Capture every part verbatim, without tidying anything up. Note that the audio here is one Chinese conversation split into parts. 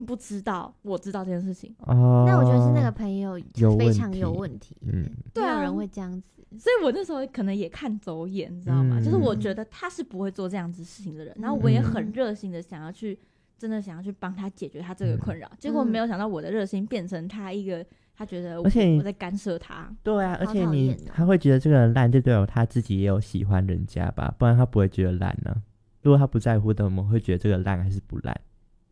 不知道，我知道这件事情。 哦， 那我觉得是那个朋友非常有问题， 嗯， 没有人会这样子。 所以我那时候可能也看走眼，你知道吗？ 嗯、 就是我觉得他是不会做这样子事情的人，然后我也很热心的想要去，真的想要去帮他解决他这个困扰。嗯、结果没有想到我的热心变成他一个，他觉得我，而且我在干涉他。 对啊，而且你他会觉得这个人烂，就代表他自己也有喜欢人家吧，不然他不会觉得烂呢、啊。如果他不在乎的，我们会觉得这个烂还是不烂？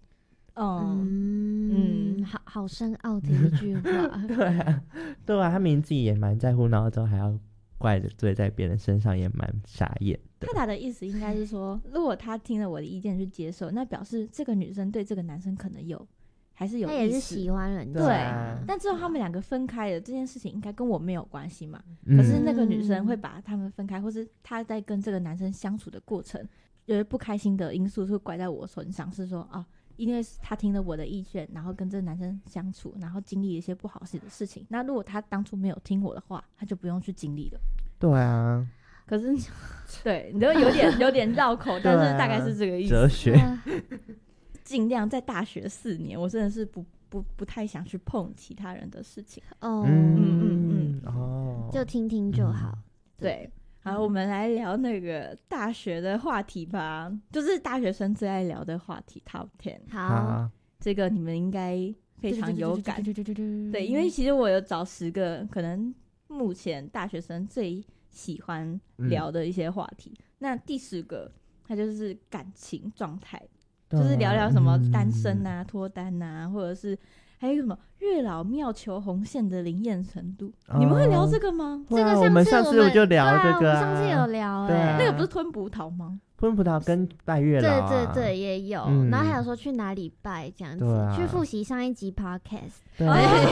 嗯嗯，好好深奥的一句话。 对啊，对啊，他明明自己也蛮在乎，然后之后还要怪的罪在别人身上，也蛮傻眼的。 他打的意思应该是说，如果他听了我的意见去接受，那表示这个女生对这个男生可能有还是有意思， 他也是喜欢人家。 对、 啊， 但之后他们两个分开了，这件事情应该跟我没有关系嘛、 嗯、 可是那个女生会把他们分开，或是他在跟这个男生相处的过程有不开心的因素会怪在我身上，是说哦，因为他听了我的意见，然后跟这个男生相处，然后经历一些不好的事情。那如果他当初没有听我的话，他就不用去经历了。 对啊， 可是对你都有点有点绕口，但是大概是这个意思。 哲学。 尽量在大学四年，我真的是不不不太想去碰其他人的事情。 哦， 嗯嗯嗯， 哦，就听听就好。 嗯、对。好，我们来聊那个大学的话题吧，就是大学生最爱聊的话题 Top 十。 好， 这个你们应该非常有感。对，因为其实我有找十个可能目前大学生最喜欢聊的一些话题。嗯、那第十个，它就是感情状态，就是聊聊什么单身啊、脱单啊，或者是还有什么月老庙求红线的灵验程度、哦、你们会聊这个吗？ 这个上次我们上次就聊这个、啊啊、我们上次有聊哎、 欸啊，那个不是吞葡萄吗？ 吞葡萄跟拜月老、啊、 对对对也有、嗯、然后还有说去哪里拜这样子、啊、去复习上一集 podcast。 对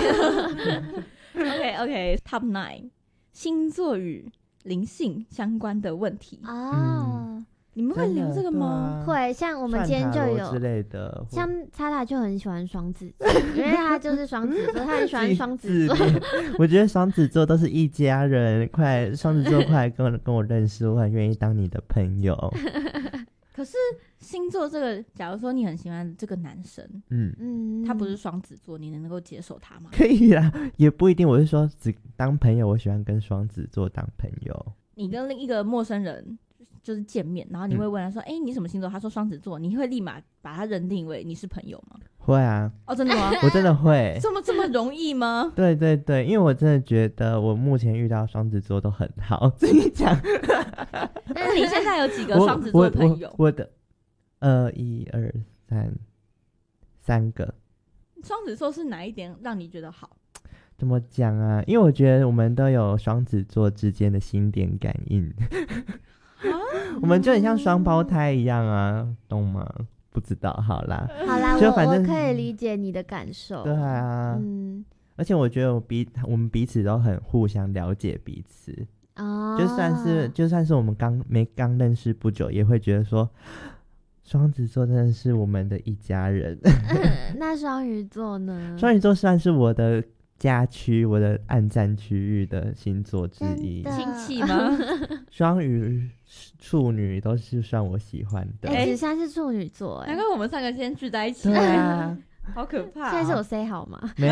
OK OK Top 十 星座与灵性相关的问题哦、 嗯，你们会聊这个吗？ 啊、 会，像我们今天就有之类的， 像叉叉就很喜欢双子座，因为他就是双子座，他很喜欢双子座。 我觉得双子座都是一家人，快双子座快来跟我跟我认识，我很愿意当你的朋友。 可是星座这个，假如说你很喜欢这个男生， 嗯嗯，他不是双子座，你能够接受他吗？ 可以啦，也不一定。我是说，只当朋友，我喜欢跟双子座当朋友。 你跟另一个陌生人就是见面，然后你会问他说：“哎、嗯欸，你什么星座？”他说双子座，你会立马把他认定为你是朋友吗？ 会啊。 哦，真的吗？ 我真的会。 这么这么容易吗？ 对对对，因为我真的觉得我目前遇到双子座都很好。自己讲。 那你现在有几个双子座的朋友？ 我, 我, 我的呃，一二三，三个。 双子座是哪一点让你觉得好？ 怎么讲啊？因为我觉得我们都有双子座之间的心电感应。我们就很像双胞胎一样啊，懂吗？不知道，好啦， 好啦， 就反正我我可以理解你的感受。 对啊， 嗯， 而且我觉得我彼我们彼此都很互相了解彼此。 哦， 就算是就算是我们刚没刚认识不久，也会觉得说，双子座真的是我们的一家人。 嗯、那双鱼座呢？ 双鱼座算是我的家区，我的暗战区域的星座之一。 亲戚吗？ 双鱼、处女都是算我喜欢的。 哎、欸，子珊是处女座、欸， 难怪我们三个今天聚在一起。 对啊， 好可怕、哦！ 现在是有 say 好吗？ 没有。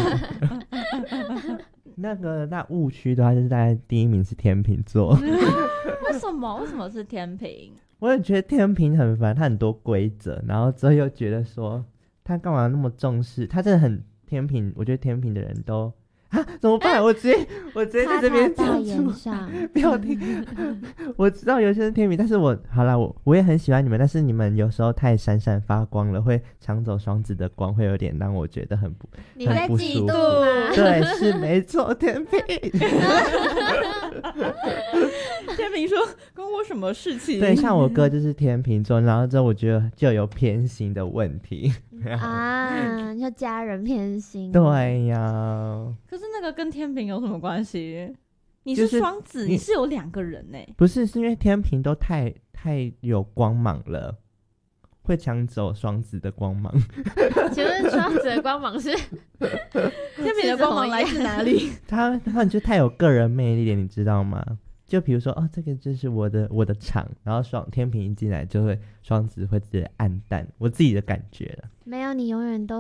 那个那误区的话，就是大概第一名是天秤座。 为什么？为什么是天秤？ 我也觉得天秤很烦，他很多规则，然后之后又觉得说他干嘛那么重视，他真的很。天秤，我觉得天秤的人都啊，怎么办？欸、我直接我直接在这边讲出，不要听。我知道有些人天秤，但是我好啦，我我也很喜欢你们，但是你们有时候太闪闪发光了，会抢走双子的光，会有点让我觉得很不你在嫉妒吗？对，是没错，天秤。 天秤说关我什么事情？ 对，像我哥就是天秤座，然后之后我觉得就有偏心的问题。 啊，就家人偏心。 对呀。 可是那个跟天秤有什么关系？你是双子，就是、你, 你是有两个人呢、欸？ 不是，是因为天秤都太太有光芒了，会抢走双子的光芒。 请问双子的光芒是天秤的光芒来自哪里？ 他他们就太有个人魅力了，你知道吗？ 就比如说哦，这个就是我的我的场，然后双天平一进来就会双子会直接暗淡，我自己的感觉了。 没有，你永远都